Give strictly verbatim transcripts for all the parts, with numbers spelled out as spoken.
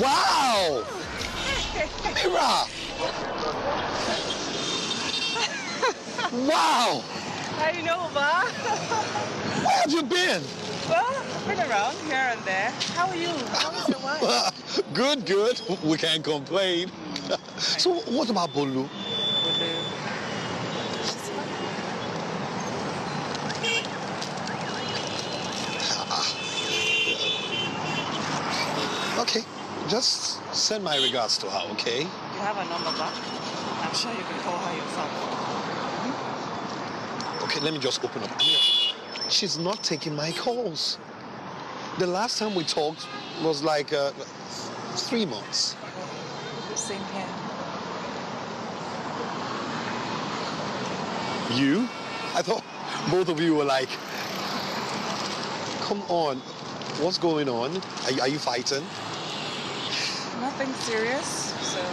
Wow! Mira! Wow! I know, ma. Where have you been? Well, I've been around here and there. How are you? How was your wife? Good, good. We can't complain. So what about Bolu? Bolu. She's fine. Okay, just send my regards to her, okay? You have a number back? I'm sure you can call her yourself. Okay, let me just open up. She's not taking my calls. The last time we talked was like uh, three months. Same here. You? I thought both of you were like, come on, what's going on? Are, you- are you fighting? Nothing serious, so...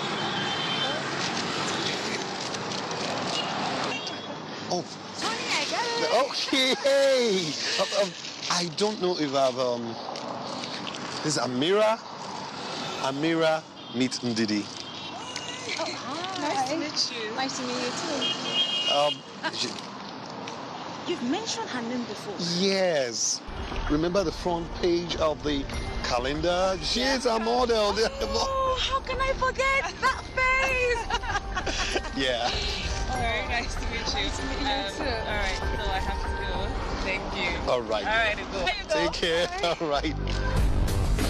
Oh. Honey, I got it. Okay. Hey. Um, um, I don't know if I've um. This is Amira. Amira meet Ndidi. Oh, hi. Nice to meet you. Nice to meet you too. Um. she- You've mentioned her name before. yes. Remember the front page of the calendar? She's a model. Oh, how can I forget that face? Yeah. Very nice to meet you. Nice to meet you Um, too. All right, so I have to go. Thank you. All right. All right, go. Take care. All right.